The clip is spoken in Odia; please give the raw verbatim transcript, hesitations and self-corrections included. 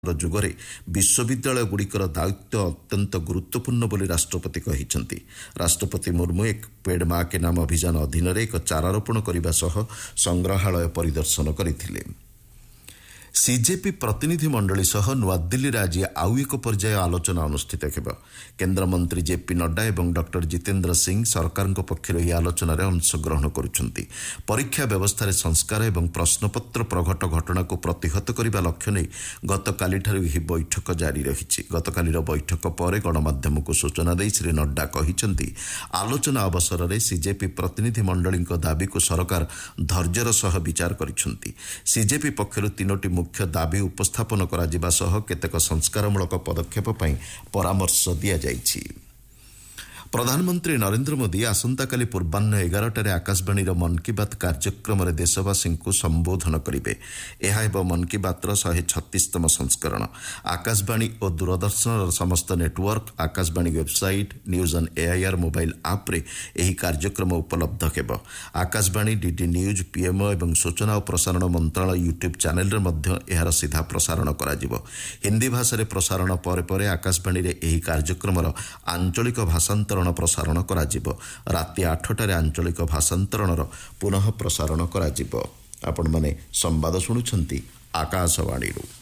ଯୁଗରେ ବିଶ୍ୱବିଦ୍ୟାଳୟଗୁଡ଼ିକର ଦାୟିତ୍ୱ ଅତ୍ୟନ୍ତ ଗୁରୁତ୍ୱପୂର୍ଣ୍ଣ ବୋଲି ରାଷ୍ଟ୍ରପତି କହିଛନ୍ତି। ରାଷ୍ଟ୍ରପତି ମୁର୍ମୁ ଏକ ପେଡ୍ ମା କେ ନାମ ଅଭିଯାନ ଅଧୀନରେ ଏକ ଚାରାରୋପଣ କରିବା ସହ ସଂଗ୍ରହାଳୟ ପରିଦର୍ଶନ କରିଥିଲେ। ସିଜେପି ପ୍ରତିନିଧି ମଣ୍ଡଳୀ ସହ ନୂଆଦିଲ୍ଲୀରେ ଆଜି ଆଉ ଏକ ପର୍ଯ୍ୟାୟ ଆଲୋଚନା ଅନୁଷ୍ଠିତ ହେବ। କେନ୍ଦ୍ରମନ୍ତ୍ରୀ ଜେପି ନଡ୍ଡା ଏବଂ ଡକ୍ଟର ଜିତେନ୍ଦ୍ର ସିଂ ସରକାରଙ୍କ ପକ୍ଷରୁ ଏହି ଆଲୋଚନାରେ ଅଂଶଗ୍ରହଣ କରୁଛନ୍ତି। ପରୀକ୍ଷା ବ୍ୟବସ୍ଥାରେ ସଂସ୍କାର ଏବଂ ପ୍ରଶ୍ନପତ୍ର ପ୍ରଘଟ ଘଟଣାକୁ ପ୍ରତିହତ କରିବା ଲକ୍ଷ୍ୟ ନେଇ ଗତକାଲିଠାରୁ ଏହି ବୈଠକ ଜାରି ରହିଛି। ଗତକାଲିର ବୈଠକ ପରେ ଗଣମାଧ୍ୟମକୁ ସୂଚନା ଦେଇ ଶ୍ରୀ ନଡ୍ଡା କହିଛନ୍ତି, ଆଲୋଚନା ଅବସରରେ ସିଜେପି ପ୍ରତିନିଧି ମଣ୍ଡଳୀଙ୍କ ଦାବିକୁ ସରକାର ଧୈର୍ଯ୍ୟର ସହ ବିଚାର କରିଛନ୍ତି। ସିଜେପି ପକ୍ଷରୁ ତିନୋଟି ମୁଖ୍ୟ ଦାବି ଉପସ୍ଥାପନ କରାଯିବା ସହ କେତେକ ସଂସ୍କାରମୂଳକ ପଦକ୍ଷେପ ପାଇଁ ପରାମର୍ଶ ଦିଆଯାଇଛି। ପ୍ରଧାନମନ୍ତ୍ରୀ ନରେନ୍ଦ୍ର ମୋଦି ଆସନ୍ତାକାଲି ପୂର୍ବାହ୍ନ ଏଗାରଟାରେ ଆକାଶବାଣୀର ମନ୍ କି ବାତ୍ କାର୍ଯ୍ୟକ୍ରମରେ ଦେଶବାସୀଙ୍କୁ ସମ୍ବୋଧନ କରିବେ। ଏହା ହେବ ମନ୍ କି ବାତ୍ର ଶହେ ଛତିଶତମ ସଂସ୍କରଣ। ଆକାଶବାଣୀ ଓ ଦୂରଦର୍ଶନର ସମସ୍ତ network, Akashvani website, news on AIR mobile ଆପ୍ରେ ଏହି କାର୍ଯ୍ୟକ୍ରମ ଉପଲବ୍ଧ ହେବ। ଆକାଶବାଣୀ, ଡିଡି ନ୍ୟୁଜ୍, ପିଏମ୍ଓ ଏବଂ ସୂଚନା ଓ ପ୍ରସାରଣ ମନ୍ତ୍ରଣାଳୟ ୟୁଟ୍ୟୁବ୍ ଚ୍ୟାନେଲରେ ମଧ୍ୟ ଏହାର ସିଧା ପ୍ରସାରଣ କରାଯିବ। ହିନ୍ଦୀ ଭାଷାରେ ପ୍ରସାରଣ ପରେ ପରେ ଆକାଶବାଣୀରେ ଏହି କାର୍ଯ୍ୟକ୍ରମର ଆଞ୍ଚଳିକ ଭାଷାନ୍ତରଣ ପ୍ରସାରଣ କରାଯିବ। ରାତି ଆଠଟାରେ ଆଞ୍ଚଳିକ ଭାଷାନ୍ତରଣର ପୁନଃ ପ୍ରସାରଣ କରାଯିବ। ଆପଣମାନେ ସମ୍ବାଦ ଶୁଣୁଛନ୍ତି ଆକାଶବାଣୀରୁ।